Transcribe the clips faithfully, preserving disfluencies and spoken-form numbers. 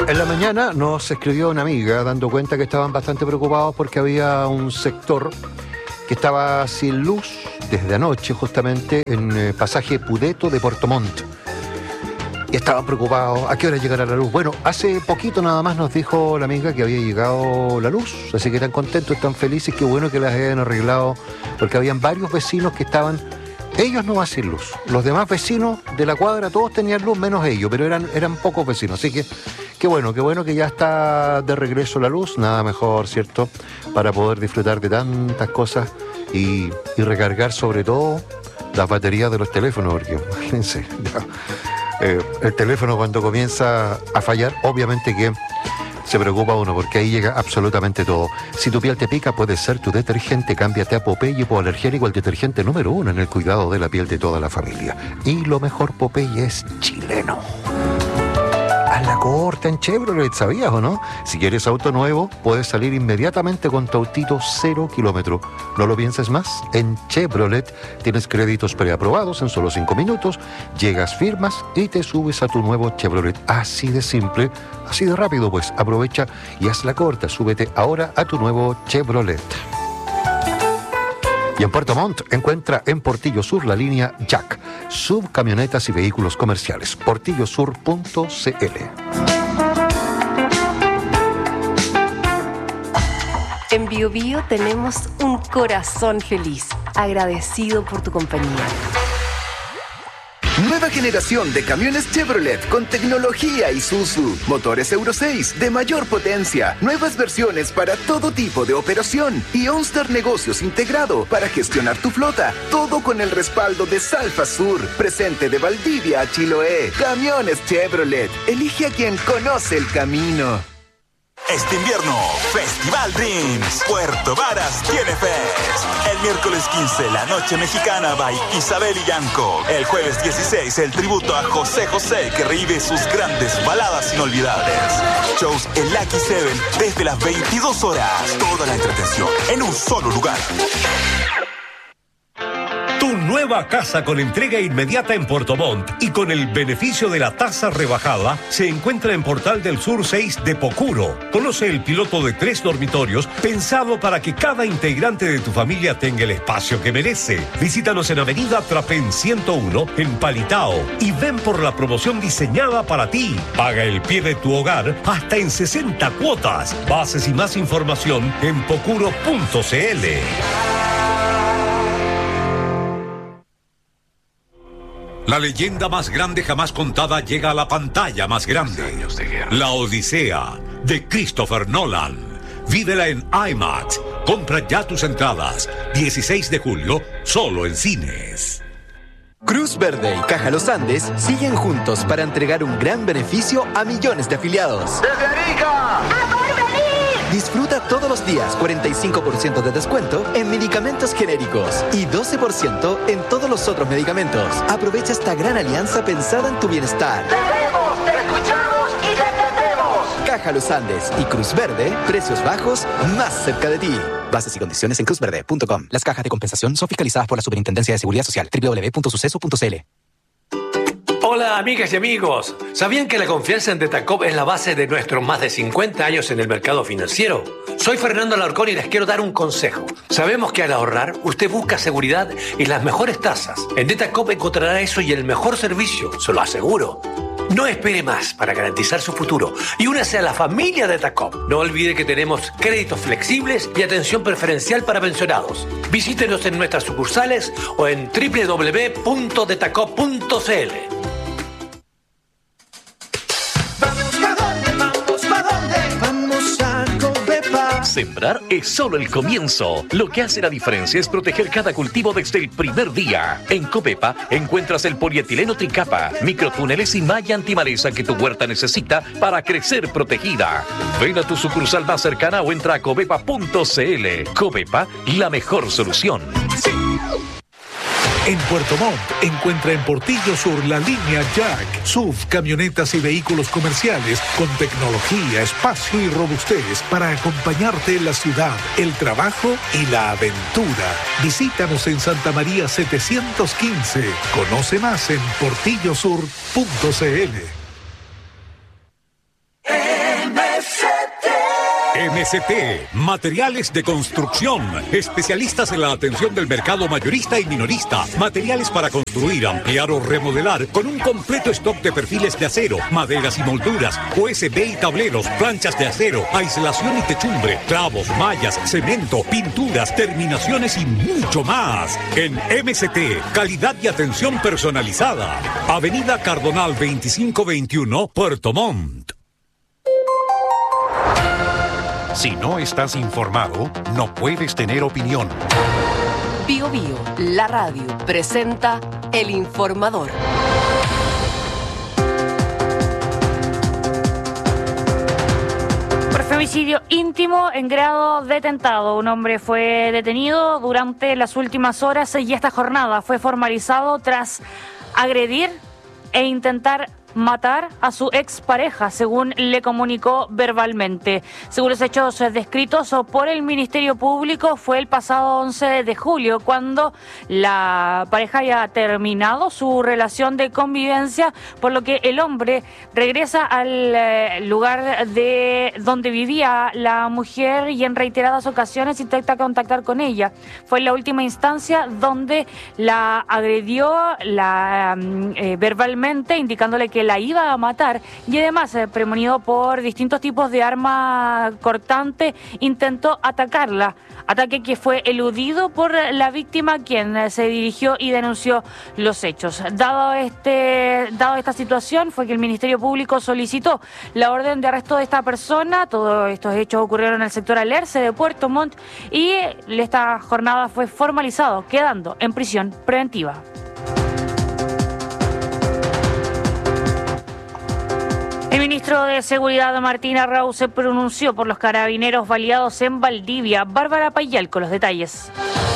En la mañana nos escribió una amiga dando cuenta que estaban bastante preocupados porque había un sector que estaba sin luz desde anoche, justamente en el pasaje Pudeto de Puerto Montt. Y estaban preocupados, ¿a qué hora llegará la luz? Bueno, hace poquito nada más nos dijo la amiga que había llegado la luz, así que están contentos, están felices, qué bueno que las hayan arreglado, porque habían varios vecinos que estaban, ellos no van sin luz, los demás vecinos de la cuadra todos tenían luz menos ellos, pero eran, eran pocos vecinos, así que qué bueno, qué bueno que ya está de regreso la luz, nada mejor, ¿cierto?, para poder disfrutar de tantas cosas y, y recargar sobre todo las baterías de los teléfonos, porque imagínense, ya, eh, el teléfono cuando comienza a fallar, obviamente que se preocupa uno, porque ahí llega absolutamente todo. Si tu piel te pica, puede ser tu detergente. Cámbiate a Popeye hipoalergénico, el detergente número uno en el cuidado de la piel de toda la familia. Y lo mejor, Popeye es chileno. A la corta en Chevrolet, ¿sabías o no? Si quieres auto nuevo, puedes salir inmediatamente con tu autito cero kilómetro. No lo pienses más. En Chevrolet tienes créditos preaprobados en solo cinco minutos, llegas, firmas y te subes a tu nuevo Chevrolet. Así de simple, así de rápido, pues. Aprovecha y haz la corta. Súbete ahora a tu nuevo Chevrolet. Y en Puerto Montt encuentra en Portillo Sur la línea Jack, subcamionetas y vehículos comerciales. portillo sur punto c l. En Bio Bio tenemos un corazón feliz, agradecido por tu compañía. Nueva generación de camiones Chevrolet con tecnología Isuzu, motores Euro seis de mayor potencia, nuevas versiones para todo tipo de operación y OnStar Negocios integrado para gestionar tu flota, todo con el respaldo de Salfa Sur, presente de Valdivia a Chiloé. Camiones Chevrolet, elige a quien conoce el camino. Este invierno, Festival Dreams, Puerto Varas tiene Fest. El miércoles quince, la noche mexicana by Isabel y Yanko. El jueves dieciséis, el tributo a José José, que revive sus grandes baladas inolvidables. Shows en Lucky Seven desde las veintidós horas. Toda la entretención en un solo lugar. Tu nueva casa con entrega inmediata en Puerto Montt y con el beneficio de la tasa rebajada se encuentra en Portal del Sur seis de Pocuro. Conoce el piloto de tres dormitorios pensado para que cada integrante de tu familia tenga el espacio que merece. Visítanos en Avenida Trapén ciento uno en Palitao y ven por la promoción diseñada para ti. Paga el pie de tu hogar hasta en sesenta cuotas. Bases y más información en pocuro punto c l. La leyenda más grande jamás contada llega a la pantalla más grande. La Odisea, de Christopher Nolan. Vívela en IMAX. Compra ya tus entradas. dieciséis de julio, solo en cines. Cruz Verde y Caja Los Andes siguen juntos para entregar un gran beneficio a millones de afiliados. ¡Desde Arica! Disfruta todos los días cuarenta y cinco por ciento de descuento en medicamentos genéricos y doce por ciento en todos los otros medicamentos. Aprovecha esta gran alianza pensada en tu bienestar. ¡Te vemos, te escuchamos y te entendemos! Caja Los Andes y Cruz Verde, precios bajos más cerca de ti. Bases y condiciones en cruz verde punto com. Las cajas de compensación son fiscalizadas por la Superintendencia de Seguridad Social. doble u doble u doble u punto suceso punto c l. Hola amigas y amigos, ¿sabían que la confianza en Detacop es la base de nuestros más de cincuenta años en el mercado financiero? Soy Fernando Alarcón y les quiero dar un consejo. Sabemos que al ahorrar, usted busca seguridad y las mejores tasas. En Detacop encontrará eso y el mejor servicio, se lo aseguro. No espere más para garantizar su futuro y únase a la familia Detacop. No olvide que tenemos créditos flexibles y atención preferencial para pensionados. Visítenos en nuestras sucursales o en doble u doble u doble u punto detacop punto c l. Sembrar es solo el comienzo. Lo que hace la diferencia es proteger cada cultivo desde el primer día. En Copepa encuentras el polietileno tricapa, microtúneles y malla antimaleza que tu huerta necesita para crecer protegida. Ven a tu sucursal más cercana o entra a copepa punto c l. Copepa, la mejor solución. Sí. En Puerto Montt encuentra en Portillo Sur la línea Jack, S U V, camionetas y vehículos comerciales con tecnología, espacio y robustez para acompañarte en la ciudad, el trabajo y la aventura. Visítanos en Santa María setecientos quince. Conoce más en portillo sur punto c l. M C T, materiales de construcción, especialistas en la atención del mercado mayorista y minorista, materiales para construir, ampliar o remodelar, con un completo stock de perfiles de acero, maderas y molduras, U S B y tableros, planchas de acero, aislación y techumbre, clavos, mallas, cemento, pinturas, terminaciones y mucho más. En M C T, calidad y atención personalizada. Avenida Cardonal veinticinco veintiuno, Puerto Montt. Si no estás informado, no puedes tener opinión. Bio Bio, la radio, presenta El Informador. Por femicidio íntimo en grado de tentado, un hombre fue detenido durante las últimas horas y esta jornada fue formalizado tras agredir e intentar matar a su expareja, según le comunicó verbalmente. Según los hechos descritos por el Ministerio Público, fue el pasado once de julio cuando la pareja había terminado su relación de convivencia, por lo que el hombre regresa al lugar de donde vivía la mujer y en reiteradas ocasiones intenta contactar con ella. Fue en la última instancia donde la agredió la, eh, verbalmente, indicándole que la iba a matar y además, eh, premonido por distintos tipos de arma cortante, intentó atacarla. Ataque que fue eludido por la víctima, quien eh, se dirigió y denunció los hechos. Dado, este, dado esta situación, fue que el Ministerio Público solicitó la orden de arresto de esta persona. Todos estos hechos ocurrieron en el sector Alerce de Puerto Montt y esta jornada fue formalizado, quedando en prisión preventiva. El ministro de Seguridad, Martín Arrau, se pronunció por los carabineros baleados en Valdivia. Bárbara Payal con los detalles.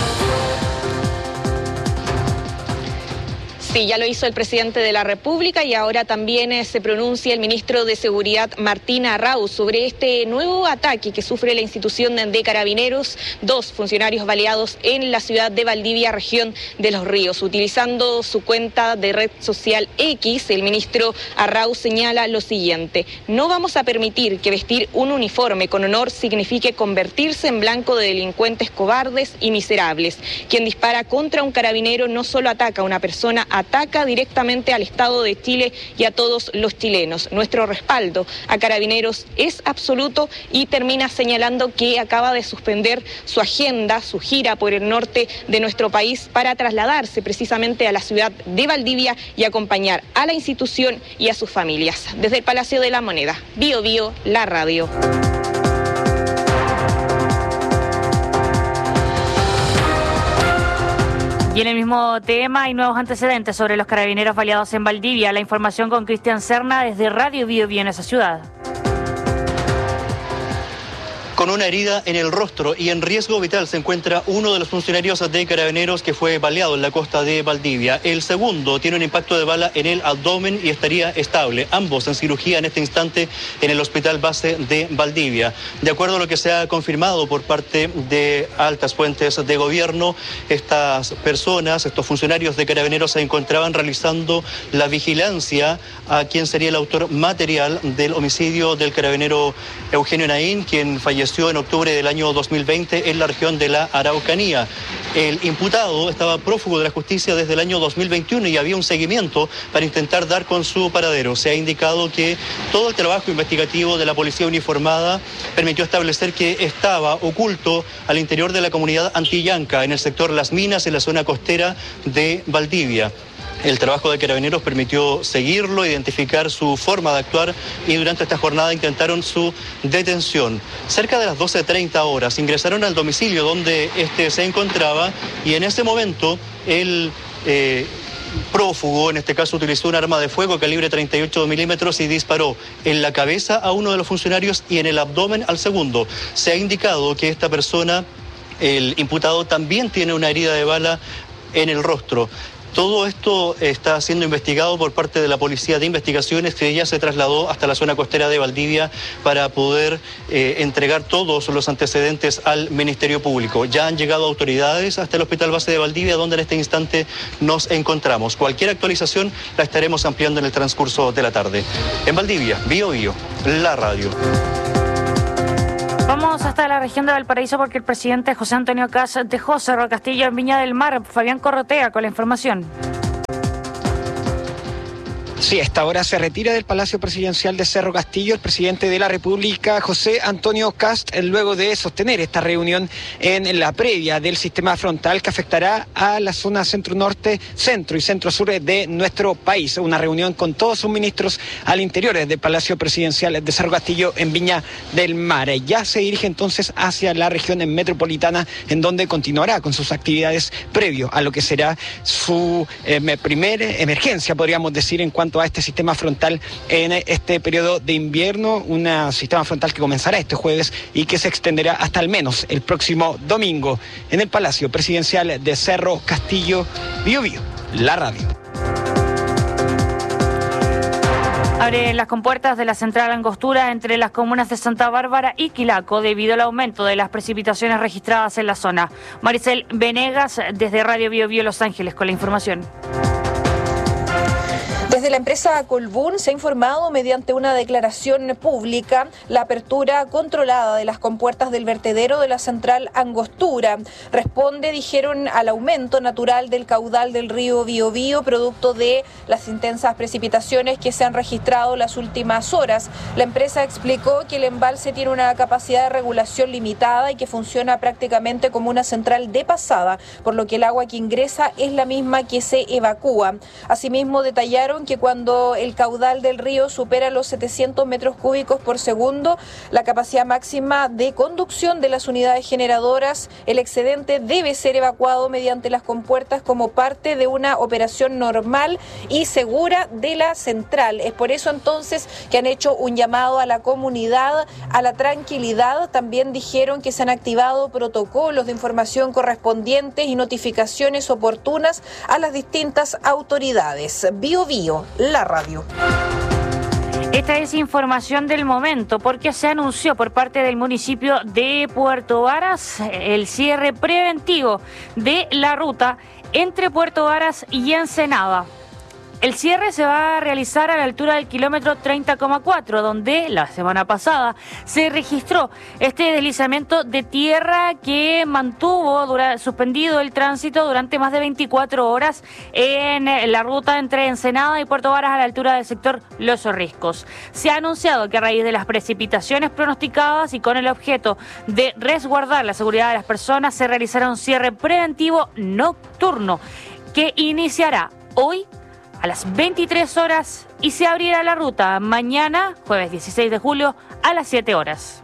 Sí, ya lo hizo el presidente de la República y ahora también eh, se pronuncia el ministro de Seguridad, Martín Arrau, sobre este nuevo ataque que sufre la institución de Carabineros, dos funcionarios baleados en la ciudad de Valdivia, región de Los Ríos. Utilizando su cuenta de red social X, el ministro Arrau señala lo siguiente: no vamos a permitir que vestir un uniforme con honor signifique convertirse en blanco de delincuentes cobardes y miserables. Quien dispara contra un carabinero no solo ataca a una persona, ataca directamente al Estado de Chile y a todos los chilenos. Nuestro respaldo a Carabineros es absoluto, y termina señalando que acaba de suspender su agenda, su gira por el norte de nuestro país para trasladarse precisamente a la ciudad de Valdivia y acompañar a la institución y a sus familias. Desde el Palacio de la Moneda, Bio Bio, la radio. Y en el mismo tema hay nuevos antecedentes sobre los carabineros baleados en Valdivia. La información con Cristian Serna desde Radio Bio Bio en esa ciudad. Con una herida en el rostro y en riesgo vital se encuentra uno de los funcionarios de Carabineros que fue baleado en la costa de Valdivia. El segundo tiene un impacto de bala en el abdomen y estaría estable. Ambos en cirugía en este instante en el Hospital Base de Valdivia. De acuerdo a lo que se ha confirmado por parte de altas fuentes de gobierno, estas personas, estos funcionarios de Carabineros, se encontraban realizando la vigilancia a quien sería el autor material del homicidio del carabinero Eugenio Naín, quien falleció en octubre del año dos mil veinte en la región de la Araucanía. El imputado estaba prófugo de la justicia desde el año dos mil veintiuno y había un seguimiento para intentar dar con su paradero. Se ha indicado que todo el trabajo investigativo de la policía uniformada permitió establecer que estaba oculto al interior de la comunidad antillanca, en el sector Las Minas, en la zona costera de Valdivia. El trabajo de Carabineros permitió seguirlo, identificar su forma de actuar, y durante esta jornada intentaron su detención. Cerca de las doce treinta horas ingresaron al domicilio donde este se encontraba, y en ese momento el eh, prófugo, en este caso, utilizó un arma de fuego calibre treinta y ocho milímetros y disparó en la cabeza a uno de los funcionarios y en el abdomen al segundo. Se ha indicado que esta persona, el imputado, también tiene una herida de bala en el rostro. Todo esto está siendo investigado por parte de la Policía de Investigaciones, que ya se trasladó hasta la zona costera de Valdivia para poder eh, entregar todos los antecedentes al Ministerio Público. Ya han llegado autoridades hasta el Hospital Base de Valdivia, donde en este instante nos encontramos. Cualquier actualización la estaremos ampliando en el transcurso de la tarde. En Valdivia, Bio Bio, la radio. Vamos hasta la región de Valparaíso porque el presidente José Antonio Kast dejó Cerro Castillo en Viña del Mar. Fabián Corrotea con la información. Sí, a esta hora se retira del Palacio Presidencial de Cerro Castillo el presidente de la República, José Antonio Kast, luego de sostener esta reunión en la previa del sistema frontal que afectará a la zona centro-norte, centro y centro-sur de nuestro país. Una reunión con todos sus ministros al interior del Palacio Presidencial de Cerro Castillo en Viña del Mar. Ya se dirige entonces hacia la región metropolitana, en donde continuará con sus actividades previo a lo que será su eh, primera emergencia, podríamos decir, en cuanto a este sistema frontal en este periodo de invierno, un sistema frontal que comenzará este jueves y que se extenderá hasta al menos el próximo domingo en el Palacio Presidencial de Cerro Castillo, Bío Bío, la radio. Abren las compuertas de la central Angostura entre las comunas de Santa Bárbara y Quilaco debido al aumento de las precipitaciones registradas en la zona. Maricel Venegas desde Radio Bío Bío Los Ángeles con la información. Desde la empresa Colbún se ha informado mediante una declaración pública la apertura controlada de las compuertas del vertedero de la central Angostura. Responde, dijeron, al aumento natural del caudal del río Biobío, producto de las intensas precipitaciones que se han registrado las últimas horas. La empresa explicó que el embalse tiene una capacidad de regulación limitada y que funciona prácticamente como una central de pasada, por lo que el agua que ingresa es la misma que se evacúa. Asimismo, detallaron que cuando el caudal del río supera los setecientos metros cúbicos por segundo, la capacidad máxima de conducción de las unidades generadoras, el excedente debe ser evacuado mediante las compuertas como parte de una operación normal y segura de la central. Es por eso entonces que han hecho un llamado a la comunidad a la tranquilidad. También dijeron que se han activado protocolos de información correspondientes y notificaciones oportunas a las distintas autoridades. Bío Bío, la radio. Esta es información del momento porque se anunció por parte del municipio de Puerto Varas el cierre preventivo de la ruta entre Puerto Varas y Ensenada. El cierre se va a realizar a la altura del kilómetro treinta coma cuatro, donde la semana pasada se registró este deslizamiento de tierra que mantuvo dura, suspendido el tránsito durante más de veinticuatro horas en la ruta entre Ensenada y Puerto Varas a la altura del sector Los Riscos. Se ha anunciado que a raíz de las precipitaciones pronosticadas y con el objeto de resguardar la seguridad de las personas, se realizará un cierre preventivo nocturno que iniciará hoy a las veintitrés horas y se abrirá la ruta mañana, jueves dieciséis de julio, a las siete horas.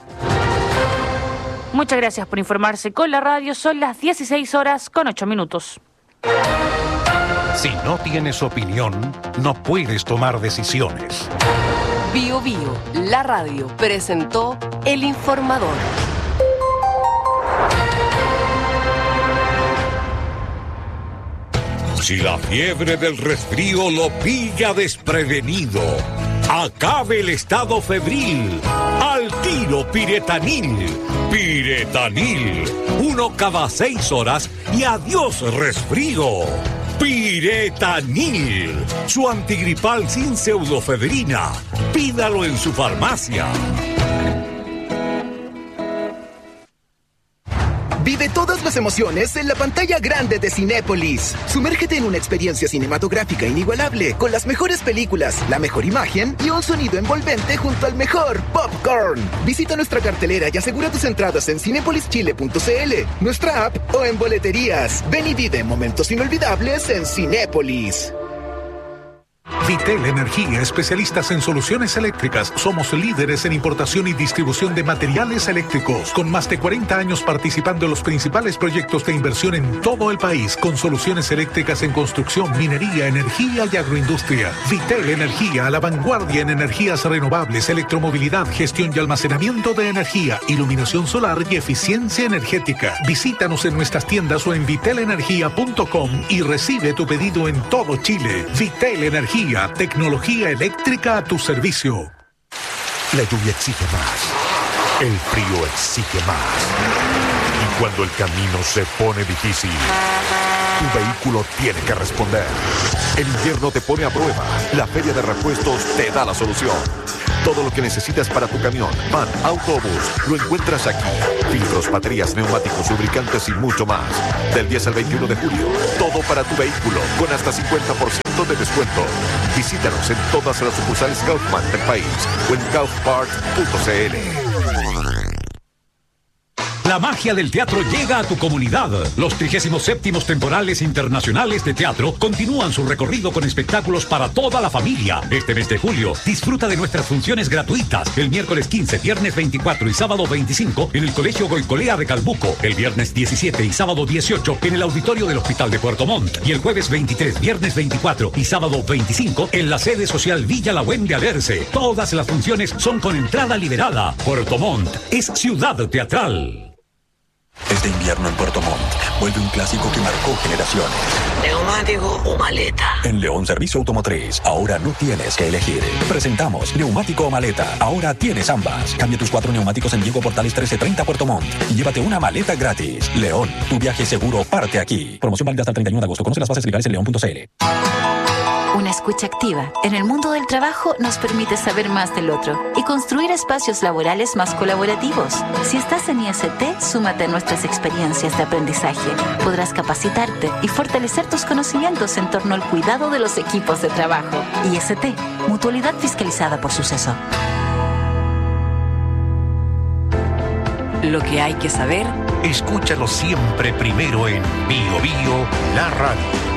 Muchas gracias por informarse con la radio. Son las dieciséis horas con ocho minutos. Si no tienes opinión, no puedes tomar decisiones. Bío Bío, la radio, presentó El Informador. Si la fiebre del resfrío lo pilla desprevenido, acabe el estado febril. Al tiro Piretanil. Piretanil. Uno cada seis horas y adiós resfrío. Piretanil. Su antigripal sin pseudofebrina. Pídalo en su farmacia. Vive todas las emociones en la pantalla grande de Cinépolis. Sumérgete en una experiencia cinematográfica inigualable, con las mejores películas, la mejor imagen y un sonido envolvente junto al mejor popcorn. Visita nuestra cartelera y asegura tus entradas en cinepolis chile punto c l, nuestra app o en boleterías. Ven y vive momentos inolvidables en Cinépolis. Vitel Energía, especialistas en soluciones eléctricas. Somos líderes en importación y distribución de materiales eléctricos, con más de cuarenta años participando en los principales proyectos de inversión en todo el país, con soluciones eléctricas en construcción, minería, energía y agroindustria. Vitel Energía, a la vanguardia en energías renovables, electromovilidad, gestión y almacenamiento de energía, iluminación solar y eficiencia energética. Visítanos en nuestras tiendas o en vitel energía punto com y recibe tu pedido en todo Chile. Vitel Energía, tecnología eléctrica a tu servicio. La lluvia exige más. El frío exige más. Y cuando el camino se pone difícil, tu vehículo tiene que responder. El invierno te pone a prueba. La Feria de Repuestos te da la solución. Todo lo que necesitas para tu camión, van, autobús, lo encuentras aquí. Filtros, baterías, neumáticos, lubricantes y mucho más. Del diez al veintiuno de julio, todo para tu vehículo, con hasta cincuenta por ciento de descuento. Visítanos en todas las sucursales Kaufman del país o en kaufpart punto c l. La magia del teatro llega a tu comunidad. Los trigésimos séptimos temporales internacionales de teatro continúan su recorrido con espectáculos para toda la familia. Este mes de julio, disfruta de nuestras funciones gratuitas. El miércoles quince, viernes veinticuatro y sábado veinticinco en el Colegio Goicolea de Calbuco. El viernes diecisiete y sábado dieciocho en el auditorio del Hospital de Puerto Montt. Y el jueves veintitrés, viernes veinticuatro y sábado veinticinco en la sede social Villa La Huem de Alerce. Todas las funciones son con entrada liberada. Puerto Montt es ciudad teatral. Este invierno en Puerto Montt vuelve un clásico que marcó generaciones. ¿Neumático o maleta? En León Servicio Automotriz, ahora no tienes que elegir. Presentamos neumático o maleta. Ahora tienes ambas. Cambia tus cuatro neumáticos en Diego Portales trece treinta Puerto Montt y llévate una maleta gratis. León, tu viaje seguro parte aquí. Promoción válida hasta el treinta y uno de agosto. Conoce las bases legales en león punto c l. Una escucha activa en el mundo del trabajo nos permite saber más del otro y construir espacios laborales más colaborativos. Si estás en I S T, súmate a nuestras experiencias de aprendizaje. Podrás capacitarte y fortalecer tus conocimientos en torno al cuidado de los equipos de trabajo. I S T, mutualidad fiscalizada por Suceso. Lo que hay que saber, escúchalo siempre primero en Bio Bio, la radio.